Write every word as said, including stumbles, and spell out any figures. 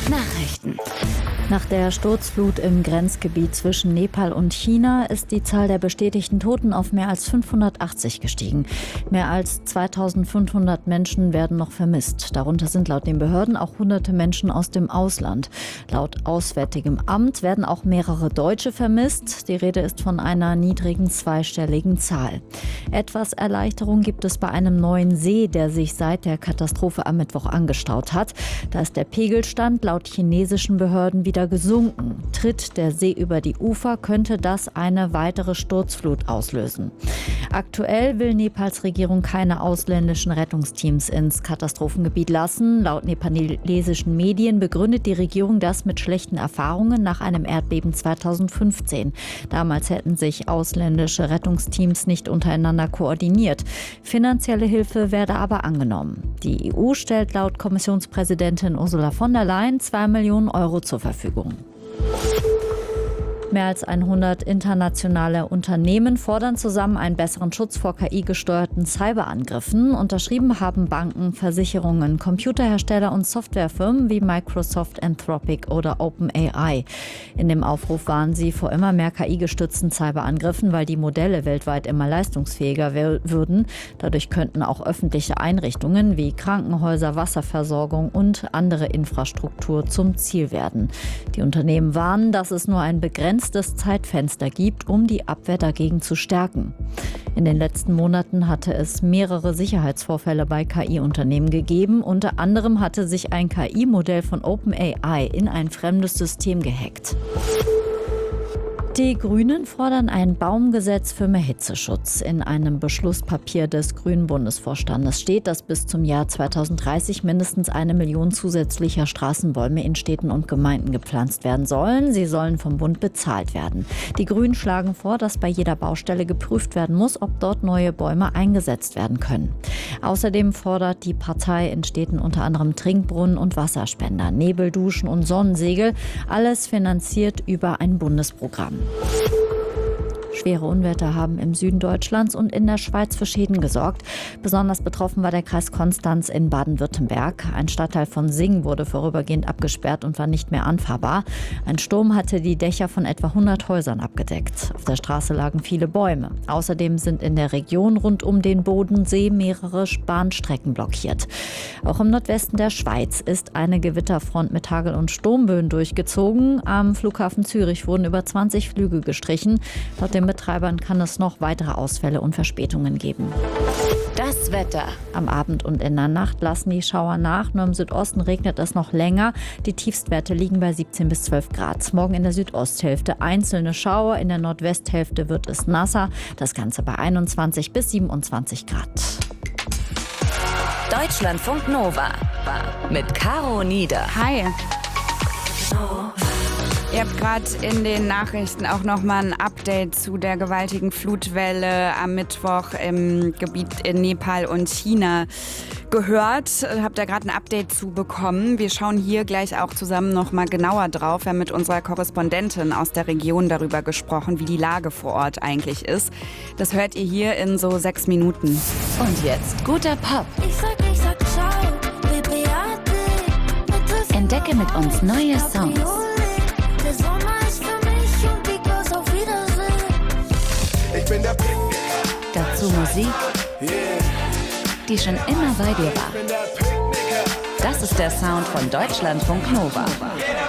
Nachrichten. Nach der Sturzflut im Grenzgebiet zwischen Nepal und China ist die Zahl der bestätigten Toten auf mehr als fünfhundertachtzig gestiegen. Mehr als zweitausendfünfhundert Menschen werden noch vermisst. Darunter sind laut den Behörden auch hunderte Menschen aus dem Ausland. Laut Auswärtigem Amt werden auch mehrere Deutsche vermisst. Die Rede ist von einer niedrigen zweistelligen Zahl. Etwas Erleichterung gibt es bei einem neuen See, der sich seit der Katastrophe am Mittwoch angestaut hat. Da ist der Pegelstand laut chinesischen Behörden wieder gesunken. Tritt der See über die Ufer, könnte das eine weitere Sturzflut auslösen. Aktuell will Nepals Regierung keine ausländischen Rettungsteams ins Katastrophengebiet lassen. Laut nepalesischen Medien begründet die Regierung das mit schlechten Erfahrungen nach einem Erdbeben zweitausendfünfzehn. Damals hätten sich ausländische Rettungsteams nicht untereinander koordiniert. Finanzielle Hilfe werde aber angenommen. Die E U stellt laut Kommissionspräsidentin Ursula von der Leyen zwei Millionen Euro zur Verfügung. Mehr als hundert internationale Unternehmen fordern zusammen einen besseren Schutz vor K I-gesteuerten Cyberangriffen. Unterschrieben haben Banken, Versicherungen, Computerhersteller und Softwarefirmen wie Microsoft, Anthropic oder OpenAI. In dem Aufruf warnen sie vor immer mehr K I-gestützten Cyberangriffen, weil die Modelle weltweit immer leistungsfähiger würden. Dadurch könnten auch öffentliche Einrichtungen wie Krankenhäuser, Wasserversorgung und andere Infrastruktur zum Ziel werden. Die Unternehmen warnen, dass es nur ein begrenztes das Zeitfenster gibt, um die Abwehr dagegen zu stärken. In den letzten Monaten hatte es mehrere Sicherheitsvorfälle bei K I-Unternehmen gegeben. Unter anderem hatte sich ein K I-Modell von OpenAI in ein fremdes System gehackt. Die Grünen fordern ein Baumgesetz für mehr Hitzeschutz. In einem Beschlusspapier des Grünen Bundesvorstandes steht, dass bis zum Jahr zweitausenddreißig mindestens eine Million zusätzlicher Straßenbäume in Städten und Gemeinden gepflanzt werden sollen. Sie sollen vom Bund bezahlt werden. Die Grünen schlagen vor, dass bei jeder Baustelle geprüft werden muss, ob dort neue Bäume eingesetzt werden können. Außerdem fordert die Partei in Städten unter anderem Trinkbrunnen und Wasserspender, Nebelduschen und Sonnensegel. Alles finanziert über ein Bundesprogramm. Schwere Unwetter haben im Süden Deutschlands und in der Schweiz für Schäden gesorgt. Besonders betroffen war der Kreis Konstanz in Baden-Württemberg. Ein Stadtteil von Sing wurde vorübergehend abgesperrt und war nicht mehr anfahrbar. Ein Sturm hatte die Dächer von etwa hundert Häusern abgedeckt. Auf der Straße lagen viele Bäume. Außerdem sind in der Region rund um den Bodensee mehrere Bahnstrecken blockiert. Auch im Nordwesten der Schweiz ist eine Gewitterfront mit Hagel- und Sturmböen durchgezogen. Am Flughafen Zürich wurden über zwanzig Flüge gestrichen. Laut den Betreibern kann es noch weitere Ausfälle und Verspätungen geben. Das Wetter. Am Abend und in der Nacht lassen die Schauer nach. Nur im Südosten regnet es noch länger. Die Tiefstwerte liegen bei siebzehn bis zwölf Grad. Morgen in der Südosthälfte einzelne Schauer. In der Nordwesthälfte wird es nasser. Das Ganze bei einundzwanzig bis siebenundzwanzig Grad. Deutschlandfunk Nova mit Caro Nieder. Hi. Ihr habt gerade in den Nachrichten auch nochmal ein Update zu der gewaltigen Flutwelle am Mittwoch im Gebiet in Nepal und China gehört. Habt ihr gerade ein Update zu bekommen? Wir schauen hier gleich auch zusammen nochmal genauer drauf. Wir haben mit unserer Korrespondentin aus der Region darüber gesprochen, wie die Lage vor Ort eigentlich ist. Das hört ihr hier in so sechs Minuten. Und jetzt guter Pop. Ich sag, ich sag, ciao, baby, ade. Entdecke mit uns neue Songs. Der Sommer ist für mich und die Girls auf Wiedersehen. Ich bin der Picknicker. Dazu Musik, die schon immer bei dir war. Ich bin der Picknicker. Das ist der Sound von Deutschlandfunk Nova. Jeder